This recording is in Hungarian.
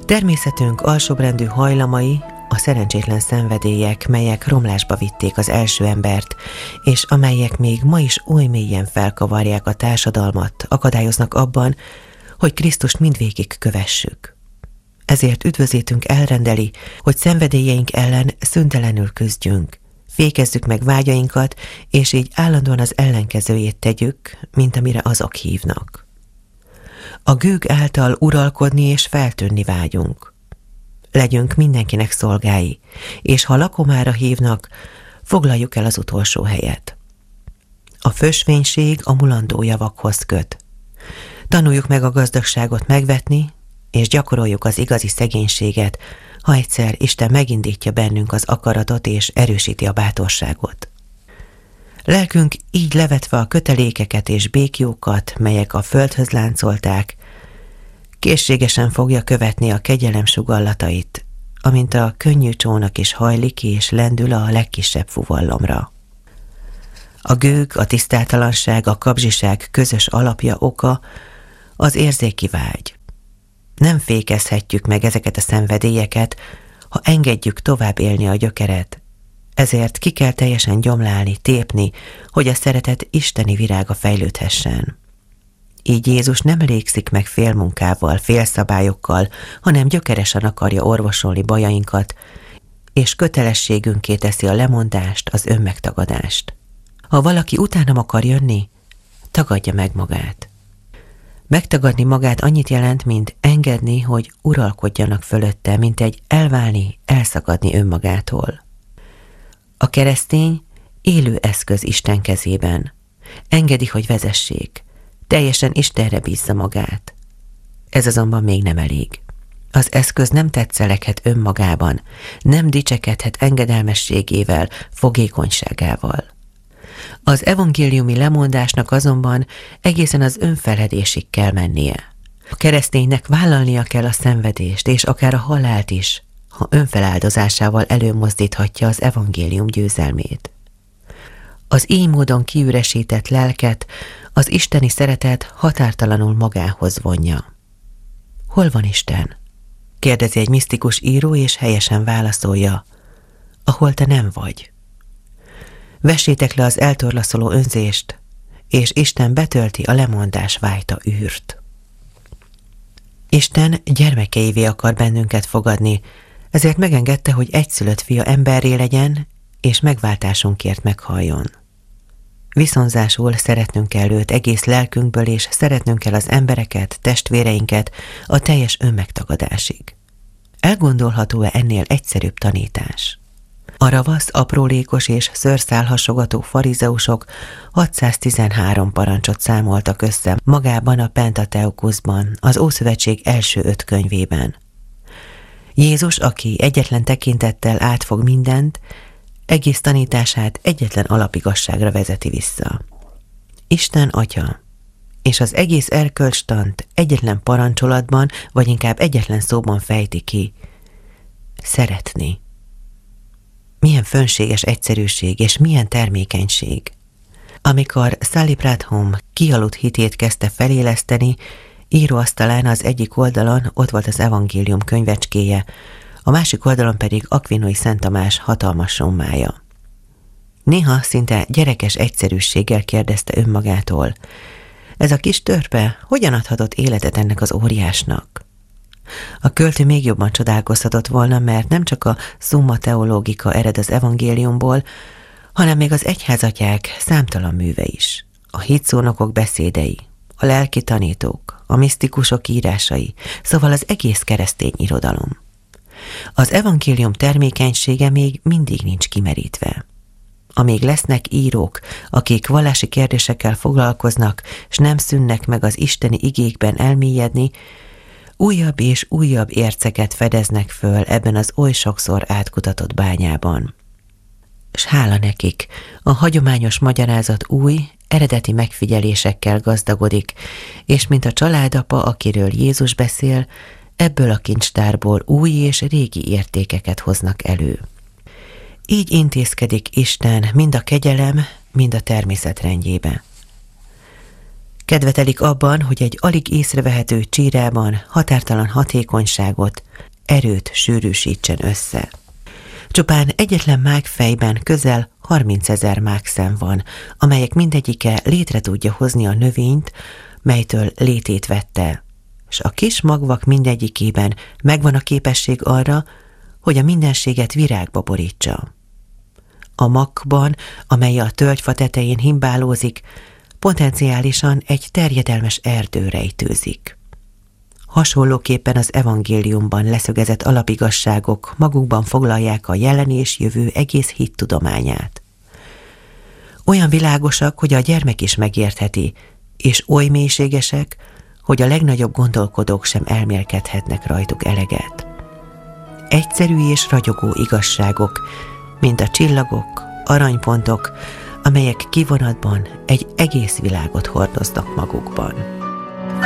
Természetünk alsóbrendű hajlamai, a szerencsétlen szenvedélyek, melyek romlásba vitték az első embert, és amelyek még ma is oly mélyen felkavarják a társadalmat, akadályoznak abban, hogy Krisztust mindvégig kövessük. Ezért üdvözétünk elrendeli, hogy szenvedélyeink ellen szüntelenül küzdjünk, fékezzük meg vágyainkat, és így állandóan az ellenkezőjét tegyük, mint amire azok hívnak. A gőg által uralkodni és feltűnni vágyunk. Legyünk mindenkinek szolgái, és ha lakomára hívnak, foglaljuk el az utolsó helyet. A fösvénység a mulandó javakhoz köt. Tanuljuk meg a gazdagságot megvetni, és gyakoroljuk az igazi szegénységet, ha egyszer Isten megindítja bennünk az akaratot és erősíti a bátorságot. Lelkünk így levetve a kötelékeket és békjókat, melyek a földhöz láncolták, készségesen fogja követni a kegyelem sugallatait, amint a könnyű csónak is hajlik és lendül a legkisebb fuvallomra. A gőg, a tisztátalanság, a kapzsiság közös alapja oka az érzéki vágy. Nem fékezhetjük meg ezeket a szenvedélyeket, ha engedjük tovább élni a gyökeret, ezért ki kell teljesen gyomlálni, tépni, hogy a szeretet isteni virága fejlődhessen. Így Jézus nem elégszik meg félmunkával, félszabályokkal, hanem gyökeresen akarja orvosolni bajainkat, és kötelességünké teszi a lemondást, az önmegtagadást. Ha valaki utánam akar jönni, tagadja meg magát. Megtagadni magát annyit jelent, mint engedni, hogy uralkodjanak fölötte, mint egy elválni, elszakadni önmagától. A keresztény élő eszköz Isten kezében. Engedi, hogy vezessék. Teljesen Istenre bízza magát. Ez azonban még nem elég. Az eszköz nem tetszeleghet önmagában, nem dicsekedhet engedelmességével, fogékonyságával. Az evangéliumi lemondásnak azonban egészen az önfeledésig kell mennie. A kereszténynek vállalnia kell a szenvedést, és akár a halált is, ha önfeláldozásával előmozdíthatja az evangélium győzelmét. Az így módon kiüresített lelket az isteni szeretet határtalanul magához vonja. Hol van Isten? Kérdezi egy misztikus író, és helyesen válaszolja, ahol te nem vagy. Vessétek le az eltorlaszoló önzést, és Isten betölti a lemondás vágyta űrt. Isten gyermekeivé akar bennünket fogadni, ezért megengedte, hogy egyszülött fia emberré legyen, és megváltásunkért meghalljon. Viszonzásul szeretnünk kell őt egész lelkünkből, és szeretnünk kell az embereket, testvéreinket a teljes önmegtagadásig. Elgondolható-e ennél egyszerűbb tanítás? A ravasz, aprólékos és szőrszálhasogató farizeusok 613 parancsot számoltak össze magában a Pentateukuszban, az Ószövetség első 5 könyvében. Jézus, aki egyetlen tekintettel átfog mindent, egész tanítását egyetlen alapigazságra vezeti vissza. Isten Atya, és az egész erkölcstant egyetlen parancsolatban, vagy inkább egyetlen szóban fejti ki: szeretni. Milyen fönséges egyszerűség, és milyen termékenység. Amikor Sally Pratholm kialudt hitét kezdte feléleszteni, íróasztalán az egyik oldalon ott volt az evangélium könyvecskéje, a másik oldalon pedig Akvinói Szent Tamás hatalmas sommája. Néha szinte gyerekes egyszerűséggel kérdezte önmagától: ez a kis törpe hogyan adhatott életet ennek az óriásnak? A költő még jobban csodálkozhatott volna, mert nem csak a Summa Theologica ered az evangéliumból, hanem még az egyházatyák számtalan műve is. A hitszónokok beszédei, a lelki tanítók, a misztikusok írásai, szóval az egész keresztény irodalom. Az evangélium termékenysége még mindig nincs kimerítve. Amíg lesznek írók, akik vallási kérdésekkel foglalkoznak, s nem szűnnek meg az isteni igékben elmélyedni, újabb és újabb érceket fedeznek föl ebben az oly sokszor átkutatott bányában. S hála nekik, a hagyományos magyarázat új, eredeti megfigyelésekkel gazdagodik, és mint a családapa, akiről Jézus beszél, ebből a kincstárból új és régi értékeket hoznak elő. Így intézkedik Isten mind a kegyelem, mind a természet rendjébe. Kedvetelik abban, hogy egy alig észrevehető csírában határtalan hatékonyságot, erőt sűrűsítsen össze. Csupán egyetlen mágfejben közel 30 000 mágszem van, amelyek mindegyike létre tudja hozni a növényt, melytől létét vette, s a kis magvak mindegyikében megvan a képesség arra, hogy a mindenséget virágba borítsa. A makban, amely a tölgyfa tetején himbálózik, potenciálisan egy terjedelmes erdő rejtőzik. Hasonlóképpen az evangéliumban leszögezett alapigasságok magukban foglalják a jelen és jövő egész hittudományát. Olyan világosak, hogy a gyermek is megértheti, és oly mélységesek, hogy a legnagyobb gondolkodók sem elmélkedhetnek rajtuk eleget. Egyszerű és ragyogó igazságok, mint a csillagok, aranypontok, amelyek kivonatban egy egész világot hordoznak magukban.